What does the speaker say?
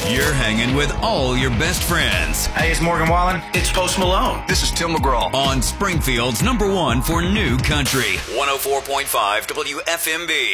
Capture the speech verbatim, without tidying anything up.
You're hanging with all your best friends. Hey, it's Morgan Wallen. It's Post Malone. This is Tim McGraw. On Springfield's number one for new country. one oh four point five W F M B.